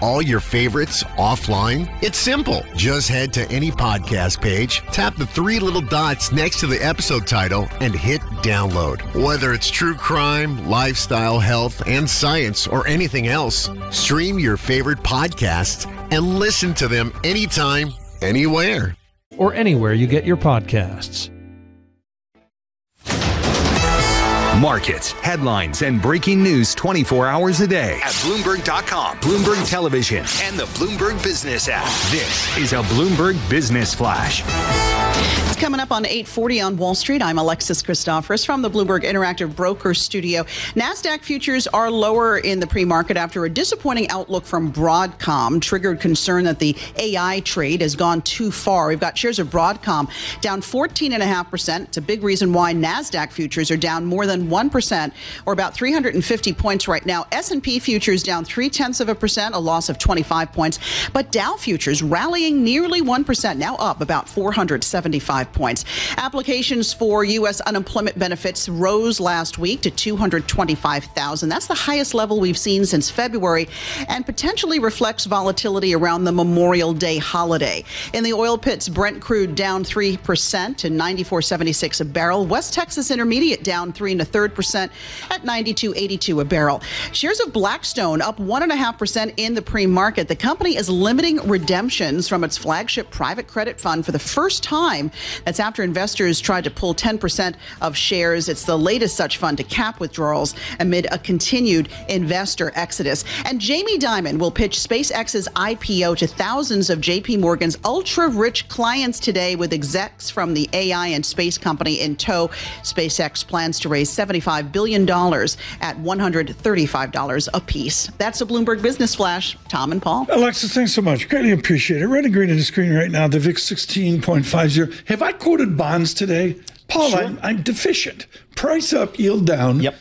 all your favorites offline? It's simple. Just head to any podcast page, tap the three little dots next to the episode title, and hit download. Whether it's true crime, lifestyle, health, and science, or anything else, stream your favorite podcasts and listen to them anytime, anywhere. Or anywhere you get your podcasts. Markets, headlines, and breaking news 24 hours a day at Bloomberg.com, Bloomberg Television, and the Bloomberg Business app. This is a Bloomberg Business Flash. It's coming up on 8:40 on Wall Street. I'm Alexis Christoforous from the Bloomberg Interactive Brokers Studio. NASDAQ futures are lower in the pre-market after a disappointing outlook from Broadcom triggered concern that the AI trade has gone too far. We've got shares of Broadcom down 14.5%. It's a big reason why NASDAQ futures are down more than 1%, or about 350 points right now. S&P futures down 0.3%, a loss of 25 points. But Dow futures rallying nearly 1%, now up about 475 points. Applications for U.S. unemployment benefits rose last week to 225,000. That's the highest level we've seen since February, and potentially reflects volatility around the Memorial Day holiday. In the oil pits, Brent crude down 3% to 94.76 a barrel. West Texas Intermediate down 3 1/3% at 92.82 a barrel. Shares of Blackstone up 1.5% in the pre-market. The company is limiting redemptions from its flagship private credit fund for the first time. That's after investors tried to pull 10% of shares. It's the latest such fund to cap withdrawals amid a continued investor exodus. And Jamie Dimon will pitch SpaceX's IPO to thousands of JP Morgan's ultra-rich clients today, with execs from the AI and space company in tow. SpaceX plans to raise $75 billion at $135 apiece. That's a Bloomberg Business Flash. Tom and Paul. Alexis, thanks so much. Greatly appreciate it. Red and green on the screen right now. The VIX 16.50. Have I quoted bonds today? Paul, sure. I'm deficient. Price up, yield down. Yep.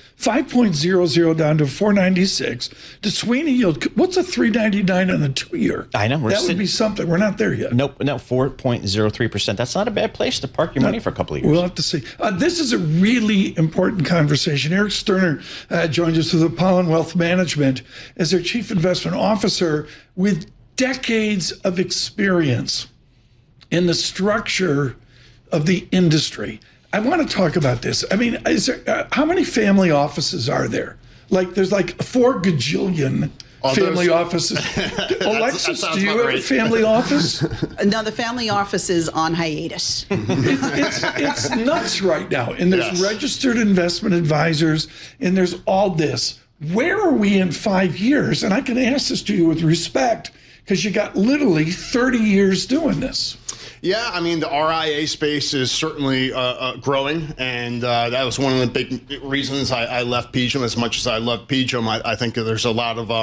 5.00 down to 496. The Sweeney yield, what's a 399 on the 2-year? I know. That would be something. We're not there yet. Nope, no, 4.03%. That's not a bad place to park your money for a couple of years. We'll have to see. This is a really important conversation. Eric Sterner joins us with Apollon Wealth Management as their Chief Investment Officer with decades of experience in the structure of the industry. I want to talk about this. I mean, is there, how many family offices are there? Like, there's like 4 gajillion family offices. Alexis, do you have a family office? No, the family office is on hiatus. It's nuts right now. And there's registered investment advisors, and there's all this. Where are we in 5 years? And I can ask this to you with respect, because you got literally 30 years doing this. Yeah, I mean, the RIA space is certainly growing, and that was one of the big reasons I left PGIM. As much as I love PGIM, I think there's a lot of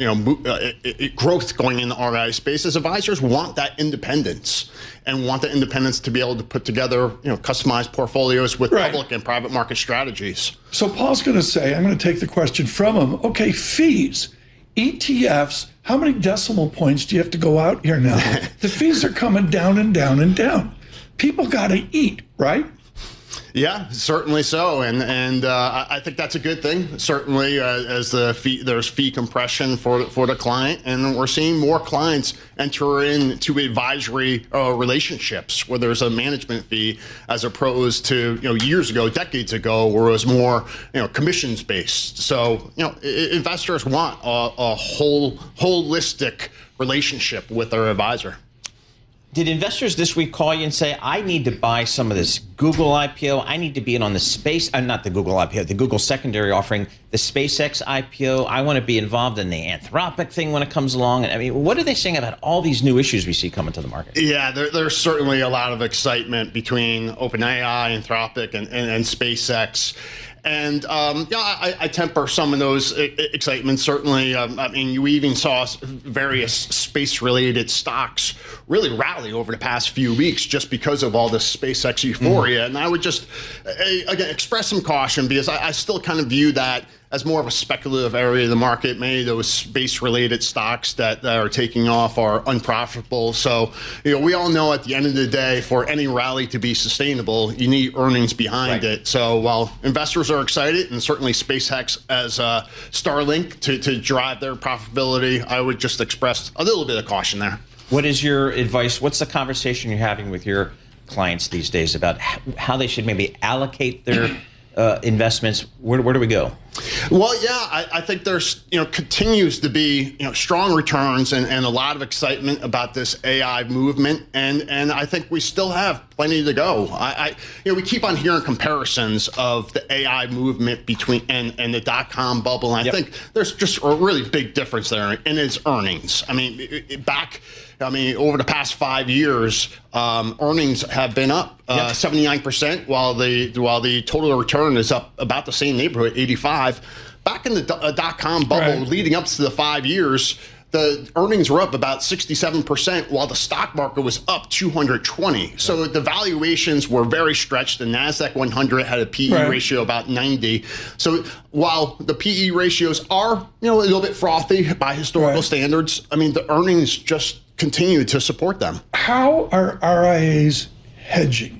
growth going in the RIA space, as advisors want that independence and want the independence to be able to put together customized portfolios with public and private market strategies. So Paul's going to say, I'm going to take the question from him. Okay, fees. ETFs, how many decimal points do you have to go out here now? The fees are coming down and down and down. People got to eat, right? Yeah, certainly so, and I think that's a good thing. Certainly, as there's fee compression for the client, and we're seeing more clients enter into advisory relationships where there's a management fee, as opposed to years ago, decades ago, where it was more commissions based. So investors want a holistic relationship with their advisor. Did investors this week call you and say, I need to buy some of this Google IPO, I need to be in on the space, not the Google IPO, the Google secondary offering, the SpaceX IPO, I want to be involved in the Anthropic thing when it comes along? I mean, what are they saying about all these new issues we see coming to the market? Yeah, there's certainly a lot of excitement between OpenAI, Anthropic, and SpaceX. And I temper some of those excitements. Certainly, I mean, you even saw various space-related stocks really rally over the past few weeks just because of all this SpaceX euphoria. And I would just, again, express some caution, because I still kind of view that as more of a speculative area of the market. Many of those space-related stocks that are taking off are unprofitable. So, we all know at the end of the day, for any rally to be sustainable, you need earnings behind it. So while investors are excited, and certainly SpaceX as Starlink to drive their profitability, I would just express a little bit of caution there. What is your advice? What's the conversation you're having with your clients these days about how they should maybe allocate their investments? Where do we go? Well, yeah, I think there's, continues to be, strong returns and a lot of excitement about this AI movement. And I think we still have plenty to go. We keep on hearing comparisons of the AI movement between and the dot-com bubble. And I think there's just a really big difference there in its earnings. I mean, over the past 5 years, earnings have been up 79%, while the total return is up about the same neighborhood, 85. Back in the dot-com bubble, leading up to the 5 years, the earnings were up about 67%, while the stock market was up 220. So the valuations were very stretched. The NASDAQ 100 had a PE ratio about 90. So while the PE ratios are, a little bit frothy by historical standards, I mean, the earnings just continue to support them. How are RIAs hedging?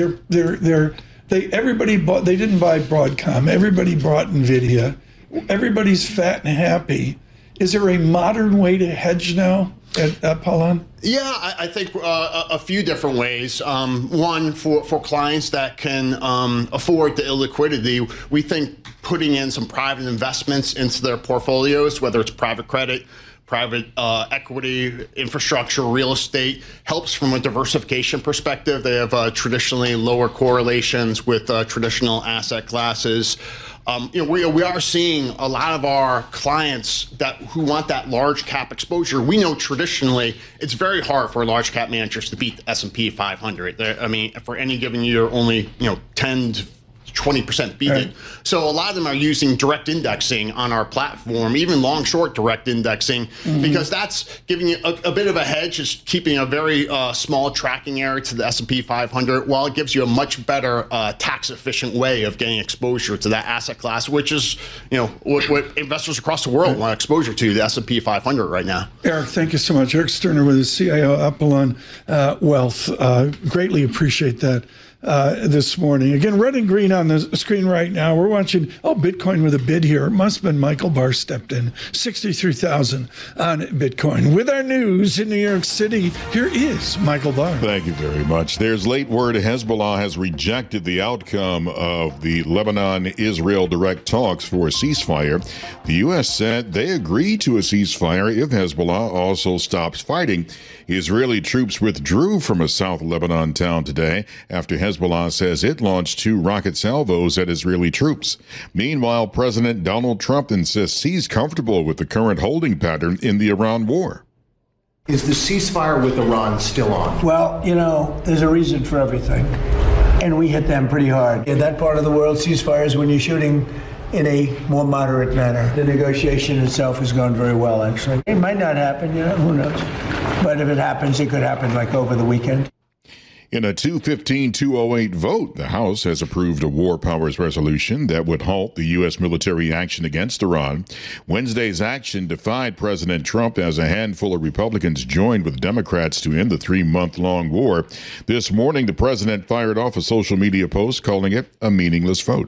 Everybody bought. They didn't buy Broadcom. Everybody bought NVIDIA. Everybody's fat and happy. Is there a modern way to hedge now at Apollon? Yeah, I think a few different ways. One, for clients that can afford the illiquidity, we think putting in some private investments into their portfolios, whether it's private credit, private equity, infrastructure, real estate, helps from a diversification perspective. They have traditionally lower correlations with traditional asset classes. We are seeing a lot of our clients who want that large cap exposure. We know traditionally it's very hard for large cap managers to beat the S&P 500. For any given year, only 10 to 20% beat it. So a lot of them are using direct indexing on our platform, even long short direct indexing, because that's giving you a bit of a hedge, is keeping a very small tracking area to the S&P 500, while it gives you a much better tax efficient way of getting exposure to that asset class, which is what investors across the world want exposure to, the S&P 500 right now. Eric, thank you so much. Eric Sterner with the CIO Apollon Wealth. Greatly appreciate that. This morning. Again, red and green on the screen right now. We're watching, Bitcoin with a bid here. It must have been Michael Barr stepped in. 63,000 on Bitcoin. With our news in New York City, here is Michael Barr. Thank you very much. There's late word Hezbollah has rejected the outcome of the Lebanon-Israel direct talks for a ceasefire. The U.S. said they agree to a ceasefire if Hezbollah also stops fighting. Israeli troops withdrew from a South Lebanon town today after Hezbollah says it launched 2 rocket salvos at Israeli troops. Meanwhile, President Donald Trump insists he's comfortable with the current holding pattern in the Iran war. Is the ceasefire with Iran still on? Well, there's a reason for everything. And we hit them pretty hard. In that part of the world, ceasefires when you're shooting in a more moderate manner. The negotiation itself has gone very well, actually. It might not happen, who knows? But if it happens, it could happen like over the weekend. In a 215-208 vote, the House has approved a war powers resolution that would halt the U.S. military action against Iran. Wednesday's action defied President Trump as a handful of Republicans joined with Democrats to end the 3-month-long war. This morning, the president fired off a social media post calling it a meaningless vote.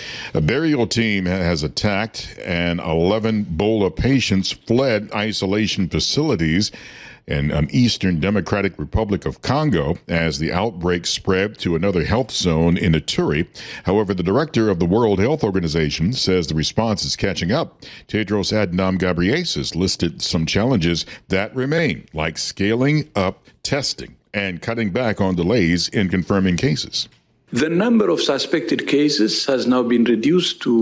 A burial team has attacked and 11 Ebola patients fled isolation facilities in an Eastern Democratic Republic of Congo as the outbreak spread to another health zone in Ituri. However, the director of the World Health Organization says the response is catching up. Tedros Adhanom Ghebreyesus listed some challenges that remain, like scaling up testing and cutting back on delays in confirming cases. The number of suspected cases has now been reduced to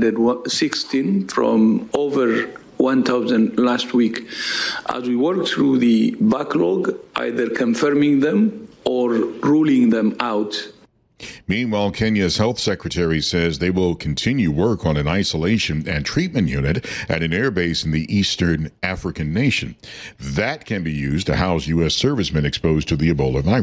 116 from over 1,000 last week. As we work through the backlog, either confirming them or ruling them out. Meanwhile, Kenya's health secretary says they will continue work on an isolation and treatment unit at an airbase in the Eastern African nation. That can be used to house U.S. servicemen exposed to the Ebola virus.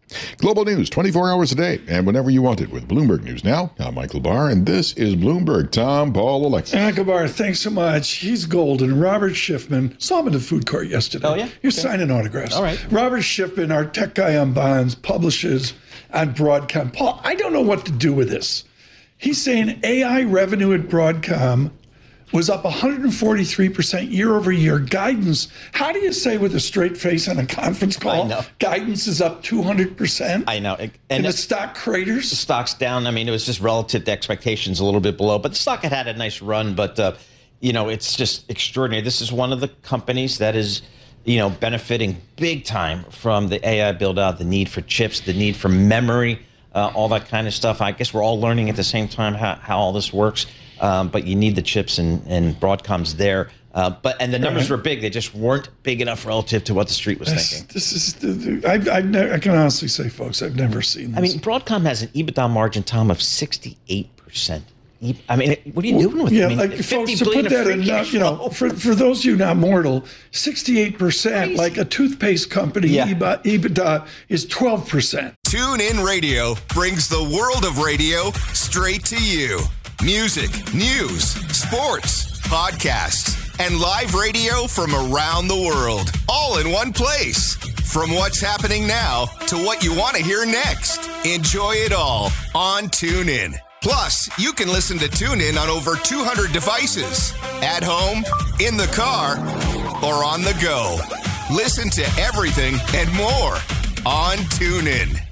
Global news 24 hours a day and whenever you want it with Bloomberg News Now. I'm Michael Barr, and this is Bloomberg. Tom, Paul, Alexis. Michael Barr, thanks so much. He's golden. Robert Schiffman, saw him in the food court yesterday. Oh, yeah? You're signing autographs. All right. Robert Schiffman, our tech guy on bonds, publishes on Broadcom. Paul, I don't know what to do with this. He's saying AI revenue at Broadcom was up 143% year over year. Guidance, how do you say with a straight face on a conference call, I know. Guidance is up 200%? I know. And the stock craters? The stock's down. I mean, it was just relative to expectations a little bit below, but the stock had a nice run, but, it's just extraordinary. This is one of the companies that is, benefiting big time from the AI build out, the need for chips, the need for memory, all that kind of stuff. I guess we're all learning at the same time how all this works. But you need the chips, and Broadcom's there. And the numbers were big; they just weren't big enough relative to what the street was thinking. This is I can honestly say, folks, I've never seen this. I mean, Broadcom has an EBITDA margin, Tom, of 68%. I mean, what are you doing with it? Yeah, I mean, like folks, to put that in, for those of you not mortal, 68%, like a toothpaste company, EBITDA is 12%. TuneIn Radio brings the world of radio straight to you. Music, news, sports, podcasts, and live radio from around the world, all in one place. From what's happening now to what you want to hear next. Enjoy it all on TuneIn. Plus, you can listen to TuneIn on over 200 devices. At home, in the car, or on the go. Listen to everything and more on TuneIn.